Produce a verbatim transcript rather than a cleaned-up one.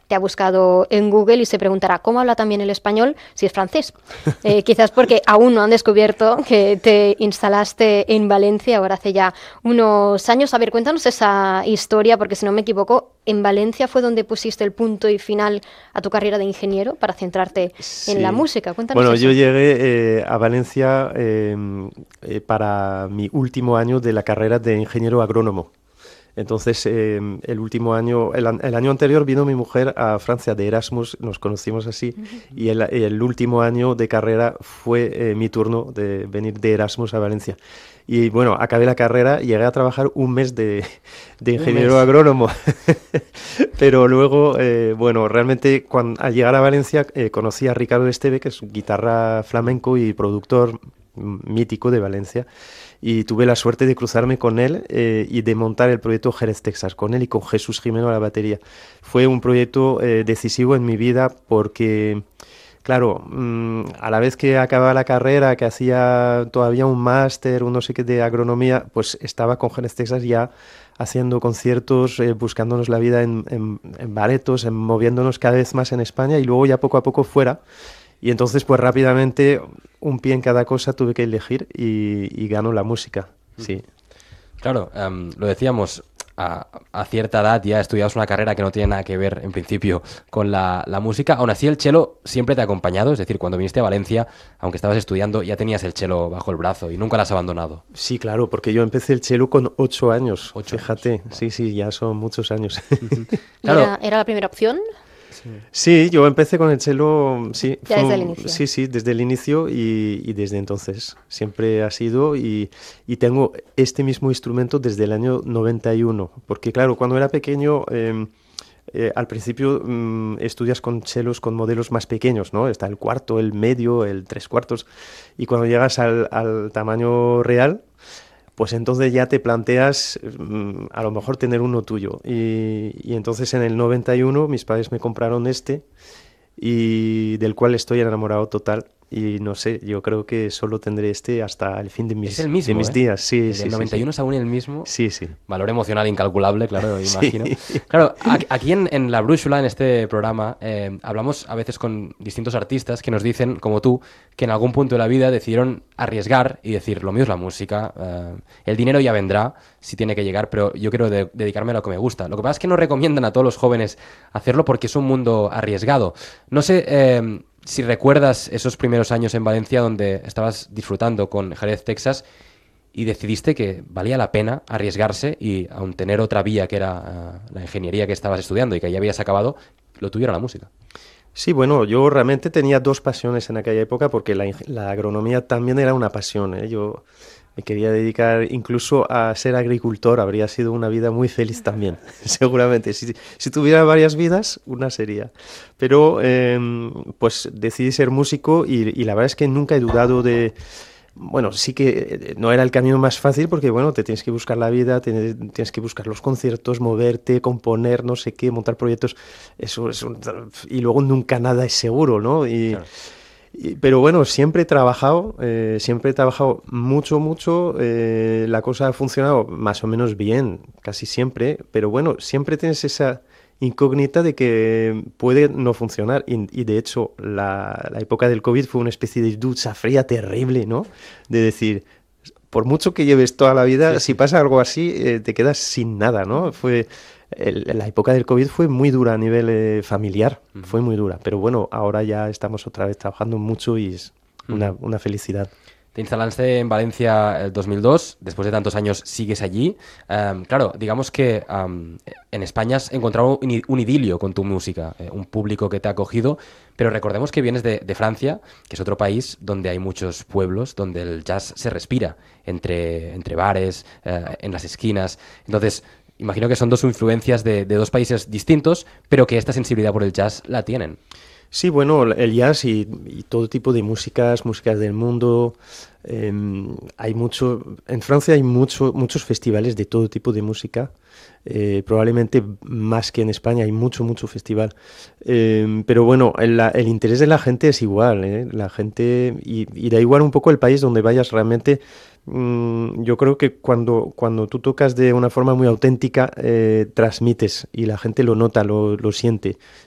te ha buscado en Google y se preguntará cómo habla también el español si es francés. Eh, quizás porque aún no han descubierto que te instalaste en Valencia ahora hace ya unos años. A ver, cuéntanos esa historia, porque si no me equivoco, en Valencia fue donde pusiste el punto y final a tu carrera de ingeniero para centrarte Sí. en la música. Cuéntanos Bueno, eso. yo llegué eh, a Valencia eh, eh, para mi último año de la carrera de ingeniero agrónomo. Entonces, eh, el último año, el, an- el año anterior vino mi mujer a Francia de Erasmus, nos conocimos así, y el, el último año de carrera fue eh, mi turno de venir de Erasmus a Valencia. Y bueno, acabé la carrera y llegué a trabajar un mes de, de Un ingeniero mes. agrónomo. Pero luego, eh, bueno, realmente cuando, al llegar a Valencia eh, conocí a Ricardo Esteve, que es un guitarra flamenco y productor mm, mítico de Valencia, y tuve la suerte de cruzarme con él eh, y de montar el proyecto Jerez Texas con él y con Jesús Jimeno a la batería. Fue un proyecto eh, decisivo en mi vida porque, claro, mmm, a la vez que acababa la carrera, que hacía todavía un máster, un no sé qué de agronomía, pues estaba con Jerez Texas ya haciendo conciertos, eh, buscándonos la vida en, en, en baretos, en, moviéndonos cada vez más en España y luego ya poco a poco fuera. Y entonces, pues rápidamente, un pie en cada cosa tuve que elegir y, y ganó la música, sí. Claro, em, lo decíamos, a, a cierta edad ya estudiabas una carrera que no tiene nada que ver, en principio, con la, la música. Aún así, el cello siempre te ha acompañado. Es decir, cuando viniste a Valencia, aunque estabas estudiando, ya tenías el cello bajo el brazo y nunca lo has abandonado. Sí, claro, porque yo empecé el cello con ocho años, Ocho fíjate, años. sí, sí, ya son muchos años. ¿Y Claro. era, era la primera opción? Sí, yo empecé con el cello, sí, Ya fue desde el un- inicio. sí, sí, desde el inicio y, y desde entonces. Siempre ha sido y, y tengo este mismo instrumento desde el año noventa y uno, porque claro, cuando era pequeño, eh, eh, al principio mm, estudias con chelos con modelos más pequeños, ¿no? Está el cuarto, el medio, el tres cuartos, y cuando llegas al, al tamaño real, pues entonces ya te planteas mm, a lo mejor tener uno tuyo. Y, y entonces en el noventa y uno mis padres me compraron este y del cual estoy enamorado total. Y no sé, yo creo que solo tendré este hasta el fin de Es mis, el de mismo, mis ¿eh? días. Sí, El sí, del sí, noventa y uno sí. es aún el mismo. Sí, sí. Valor emocional incalculable, claro, Sí. imagino. Claro, a- aquí en, en La Brújula, en este programa, eh, hablamos a veces con distintos artistas que nos dicen, como tú, que en algún punto de la vida decidieron arriesgar y decir, lo mío es la música, eh, el dinero ya vendrá, si tiene que llegar, pero yo quiero de- dedicarme a lo que me gusta. Lo que pasa es que no recomiendan a todos los jóvenes hacerlo porque es un mundo arriesgado. No sé... eh, si recuerdas esos primeros años en Valencia donde estabas disfrutando con Jerez Texas y decidiste que valía la pena arriesgarse y aun tener otra vía que era uh, la ingeniería que estabas estudiando y que ya habías acabado, lo tuyo era la música. Sí, bueno, yo realmente tenía dos pasiones en aquella época porque la, ing- la agronomía también era una pasión, ¿eh? Yo me quería dedicar incluso a ser agricultor, habría sido una vida muy feliz también, seguramente. Si, si tuviera varias vidas, una sería. Pero em, pues decidí ser músico y, y la verdad es que nunca he dudado de... Bueno, sí que eh, no era el camino más fácil porque, bueno, te tienes que buscar la vida, tienes, tienes que buscar los conciertos, moverte, componer, no sé qué, montar proyectos. Eso es un- y luego nunca nada es seguro, ¿no? Y, Claro. y- pero bueno, siempre he trabajado, eh, siempre he trabajado mucho, mucho. Eh, la cosa ha funcionado más o menos bien, casi siempre. Pero bueno, siempre tienes esa incógnita de que puede no funcionar. Y, y de hecho, la, la época del COVID fue una especie de ducha fría terrible, ¿no? De decir, por mucho que lleves toda la vida, Sí, si sí. pasa algo así, eh, te quedas sin nada, ¿no? Fue el- la época del COVID fue muy dura a nivel eh, familiar, Ujú. fue muy dura. Pero bueno, ahora ya estamos otra vez trabajando mucho y es una, Ujú. una felicidad. Te instalaste en Valencia el dos mil dos, después de tantos años sigues allí. Em, claro, digamos que em, en España has encontrado un, i- un idilio con tu música, eh, un público que te ha acogido, pero recordemos que vienes de, de Francia, que es otro país donde hay muchos pueblos, donde el jazz se respira entre, entre bares, eh, en las esquinas. Entonces, imagino que son dos influencias de, de dos países distintos, pero que esta sensibilidad por el jazz la tienen. Sí, bueno, el jazz y, y todo tipo de músicas, músicas del mundo. eh, hay mucho, en Francia hay mucho, muchos festivales de todo tipo de música. eh, probablemente más que en España hay mucho, mucho festival. Eh, pero bueno, el, la- el interés de la gente es igual, ¿eh? La gente, y, y da igual un poco el país donde vayas realmente. mm, yo creo que cuando, cuando tú tocas de una forma muy auténtica, eh, transmites y la gente lo nota, lo, lo siente.